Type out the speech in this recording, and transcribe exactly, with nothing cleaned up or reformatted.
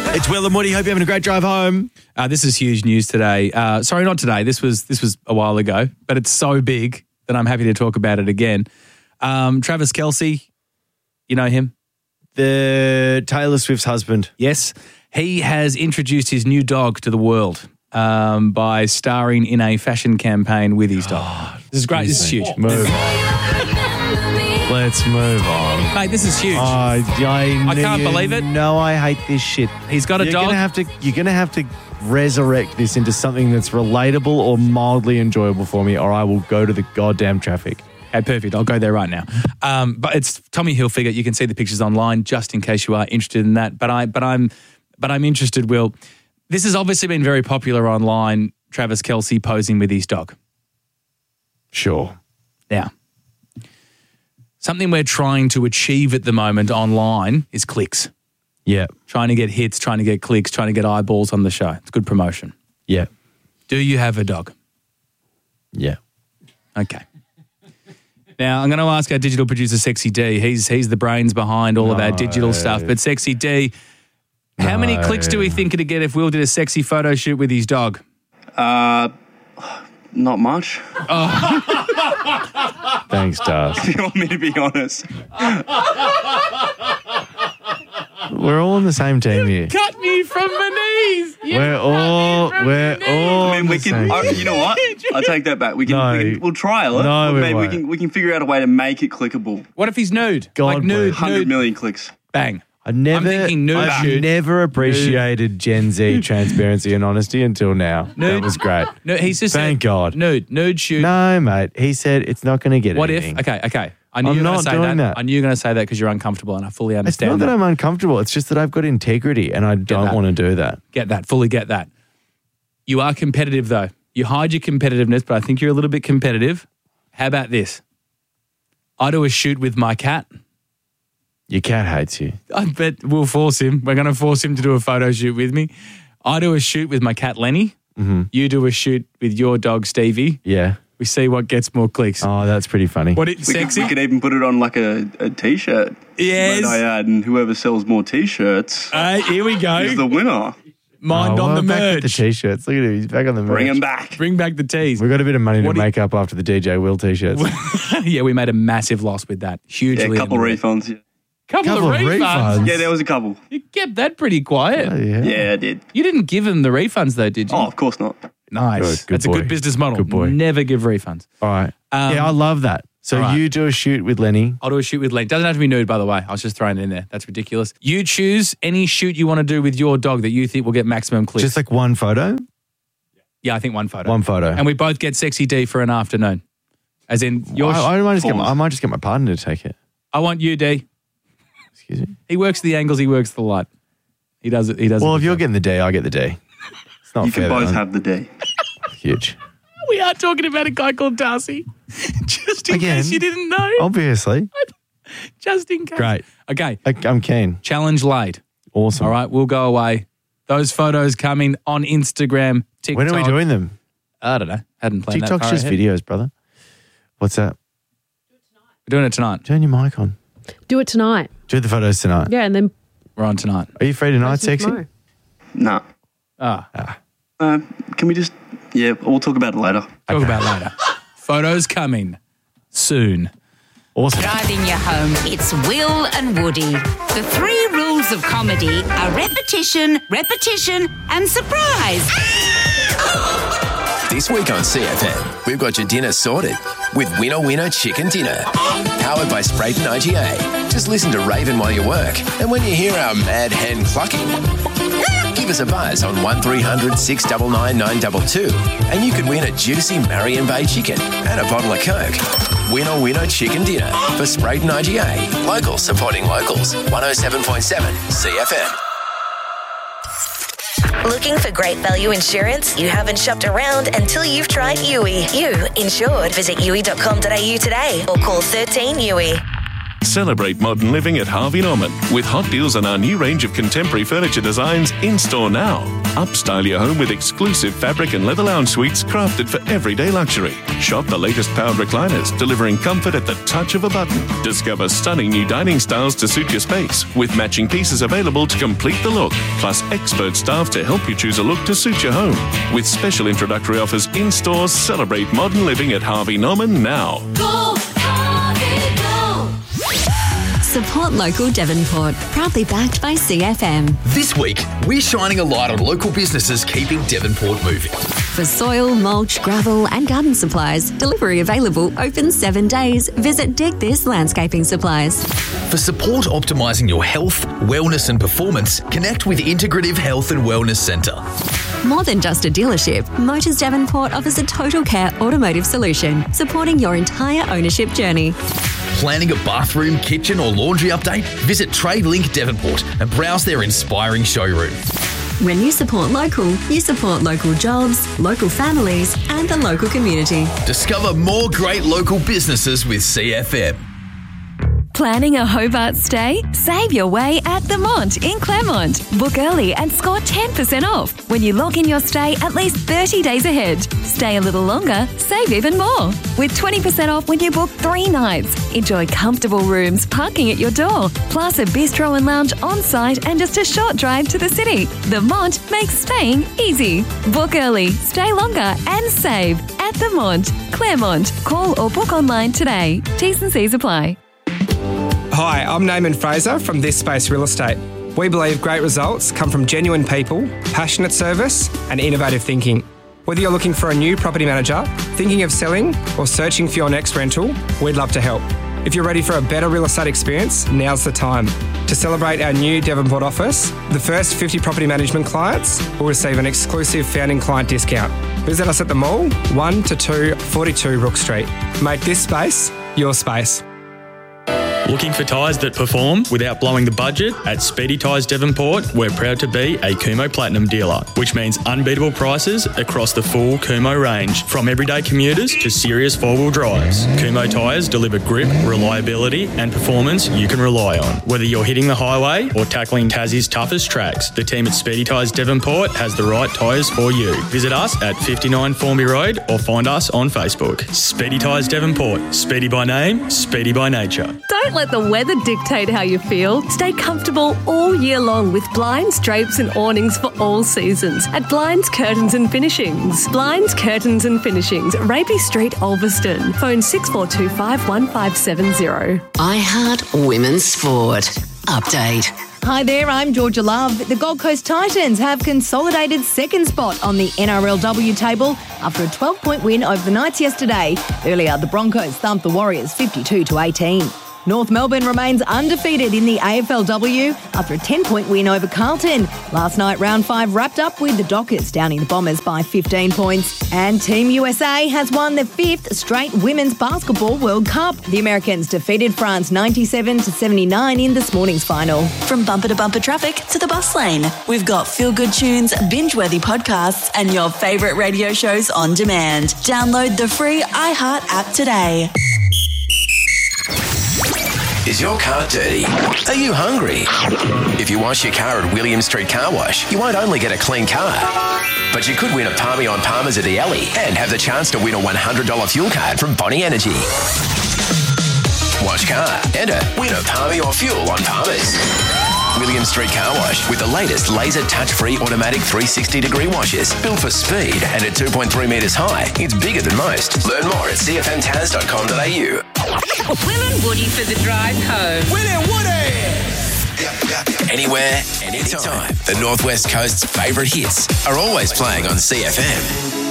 It's Will and Woody. Hope you're having a great drive home. Uh, this is huge news today. Uh, sorry, not today. This was this was a while ago, but it's so big that I'm happy to talk about it again. Um, Travis Kelce, you know him? The Taylor Swift's husband. Yes. He has introduced his new dog to the world um, by starring in a fashion campaign with his dog. This is great. This is huge. Move on. Let's move on. Mate, this is huge. Oh, I, I can't believe it. No, I hate this shit. He's got a you're dog. Gonna have to, you're going to have to resurrect this into something that's relatable or mildly enjoyable for me, or I will go to the goddamn traffic. Okay, perfect. I'll go there right now. Um, but it's Tommy Hilfiger. You can see the pictures online just in case you are interested in that. But I, but I'm, but I'm interested. Will, this has obviously been very popular online. Travis Kelce posing with his dog. Sure. Now, something we're trying to achieve at the moment online is clicks. Yeah. Trying to get hits, trying to get clicks, trying to get eyeballs on the show. It's good promotion. Yeah. Do you have a dog? Yeah. Okay. Now, I'm going to ask our digital producer, Sexy D. He's he's the brains behind all no. of our digital stuff. But Sexy D, how no. many clicks do we think it'd get if Will did a sexy photo shoot with his dog? Uh, not much. Oh. Thanks, Daz. If you want me to be honest. We're all on the same team here. Cut me from my knees. You We're all, we're all. I mean, we can. Uh, you know what? I take that back. We can. No. We can we'll trial it. No, Or we maybe we won't. can. We can figure out a way to make it clickable. What if he's nude? God like nude, bless. Hundred nude, million clicks. bang. I never, I'm thinking nude I've shoot. never appreciated Gen Z transparency and honesty until now. Nude. That was great. No, he's just Thank said, God. Nude, nude shoot. No, mate. He said it's not going to get What anything. if? Okay, okay. I knew I'm you were going not to say doing that. that. I knew you were going to say that because you're uncomfortable, and I fully It's understand not that that. I'm uncomfortable. It's just that I've got integrity and I don't that. want to do that. Get that. Fully get that. You are competitive, though. You hide your competitiveness, but I think you're a little bit competitive. How about this? I do a shoot with my cat. Your cat hates you. I bet we'll force him. We're going to force him to do a photo shoot with me. I do a shoot with my cat, Lenny. Mm-hmm. You do a shoot with your dog, Stevie. Yeah. We see what gets more clicks. Oh, that's pretty funny. What it, We sexy? could, we could even put it on like a, a t-shirt. Yes. Might I add, and whoever sells more t-shirts Uh, here we go. is the winner. Mind oh, on well, the back with merch. the t-shirts. Look at him. He's back on the merch. Bring them back. Bring back the tees. We've got a bit of money to What do you- make up after the D J Will t-shirts. Yeah, we made a massive loss with that. Hugely. Yeah, a couple underrated. refunds. Yeah. Couple, Couple of of refunds. refunds. yeah, there was a couple. You kept that pretty quiet. Oh, yeah. Yeah, I did. You didn't give them the refunds, though, did you? Oh, of course not. nice. Good, good That's a boy. good business model. Good boy. Never give refunds. All right. Um, yeah, I love that. So all right. you do a shoot with Lenny. I'll do a shoot with Len. Doesn't have to be nude, by the way. I was just throwing it in there. That's ridiculous. You choose any shoot you want to do with your dog that you think will get maximum clicks. Just like one photo? yeah, I think one photo. One photo. And we both get Sexy D for an afternoon. As in, your I, I, might just get my, Pause. I might just get my partner to take it. I want you, D. Excuse me? He works the angles, he works the light. He does it. He does Well, it. if you're getting the D, I get the D. It's not You fair. can both that have the day. I'm huge. We are talking about a guy called Darcy. Just in Again? case you didn't know. Obviously. Just in case. Great. Okay. I, I'm keen. Challenge laid. Awesome. All right, we'll go away. Those photos coming on Instagram, TikTok. When are we doing them? I don't know. Hadn't planned that TikTok's far just ahead. videos, brother. What's that? We're doing it tonight. Turn your mic on. Do it tonight. Do the photos tonight. Yeah, and then We're on tonight. Are you free tonight, post them sexy? tomorrow. Nah. Ah, Uh, can we just... Yeah, we'll talk about it later. talk about later. Photos coming soon. Awesome. Driving you home, it's Will and Woody. The three rules of comedy are repetition, repetition, and surprise. This week on C F M, we've got your dinner sorted with Winner Winner Chicken Dinner. Powered by Sprayton I G A. Just listen to Raven while you work. And when you hear our mad hen clucking, give us a buzz on one three hundred six nine nine nine two two and you could win a juicy Marion Bay chicken and a bottle of Coke. Winner Winner Chicken Dinner for Sprayton I G A. Locals supporting locals. one oh seven point seven C F M. Looking for great value insurance? You haven't shopped around until you've tried U I. You insured. Visit U I dot com dot A U today or call thirteen U I. Celebrate modern living at Harvey Norman with hot deals on our new range of contemporary furniture designs in store now. Upstyle your home with exclusive fabric and leather lounge suites crafted for everyday luxury. Shop the latest powered recliners, delivering comfort at the touch of a button. Discover stunning new dining styles to suit your space, with matching pieces available to complete the look, plus expert staff to help you choose a look to suit your home. With special introductory offers in stores, celebrate modern living at Harvey Norman now. Go, Harvey, go! Support local Devonport, proudly backed by C F M. This week, we're shining a light on local businesses keeping Devonport moving. For soil, mulch, gravel and garden supplies, delivery available, open seven days. Visit Dig This Landscaping Supplies. For support optimising your health, wellness and performance, connect with Integrative Health and Wellness Centre. More than just a dealership, Motors Devonport offers a total care automotive solution, supporting your entire ownership journey. Planning a bathroom, kitchen or laundry update? Visit TradeLink Devonport and browse their inspiring showroom. When you support local, you support local jobs, local families and the local community. Discover more great local businesses with C F M. Planning a Hobart stay? Save your way at The Mont in Claremont. Book early and score ten percent off when you log in your stay at least thirty days ahead. Stay a little longer, save even more. With twenty percent off when you book three nights. Enjoy comfortable rooms, parking at your door, plus a bistro and lounge on site and just a short drive to the city. The Mont makes staying easy. Book early, stay longer and save at The Mont, Claremont. Call or book online today. T's and C's apply. Hi, I'm Naaman Fraser from This Space Real Estate. We believe great results come from genuine people, passionate service and innovative thinking. Whether you're looking for a new property manager, thinking of selling or searching for your next rental, we'd love to help. If you're ready for a better real estate experience, now's the time. To celebrate our new Devonport office, the first fifty property management clients will receive an exclusive founding client discount. Visit us at the mall, one to two forty-two Rook Street. Make this space your space. Looking for tyres that perform without blowing the budget? At Speedy Tyres Devonport, we're proud to be a Kumho Platinum dealer, which means unbeatable prices across the full Kumho range, from everyday commuters to serious four-wheel drives. Kumho tyres deliver grip, reliability and performance you can rely on. Whether you're hitting the highway or tackling Tassie's toughest tracks, the team at Speedy Tyres Devonport has the right tyres for you. Visit us at fifty-nine Formby Road or find us on Facebook. Speedy Tyres Devonport. Speedy by name, speedy by nature. Don't let the weather dictate how you feel. Stay comfortable all year long with blinds, drapes and awnings for all seasons at Blinds, Curtains and Finishings. Blinds, Curtains and Finishings, Rapey Street, Ulverston. Phone six four two five, one five seven zero. iHeart Women's Sport. Update. Hi there, I'm Georgia Love. The Gold Coast Titans have consolidated second spot on the N R L W table after a twelve-point win over the Knights yesterday. Earlier, the Broncos thumped the Warriors fifty-two to eighteen. North Melbourne remains undefeated in the A F L W after a ten-point win over Carlton. Last night, round five wrapped up with the Dockers downing the Bombers by fifteen points. And Team U S A has won the fifth straight Women's Basketball World Cup. The Americans defeated France ninety-seven to seventy-nine in this morning's final. From bumper to bumper traffic to the bus lane, we've got feel-good tunes, binge-worthy podcasts and your favourite radio shows on demand. Download the free iHeart app today. Is your car dirty? Are you hungry? If you wash your car at William Street Car Wash, you won't only get a clean car, but you could win a Palmy on Palmers at the Alley and have the chance to win a one hundred dollars fuel card from Bonnie Energy. Wash car, enter, win a Palmy or fuel on Palmers. William Street Car Wash with the latest laser touch-free automatic three hundred sixty degree washes. Built for speed and at two point three metres high. It's bigger than most. Learn more at c f m taz dot com dot a u. Will and Woody for the drive home. Will and Woody! Anywhere, anytime. The Northwest Coast's favourite hits are always playing on C F M.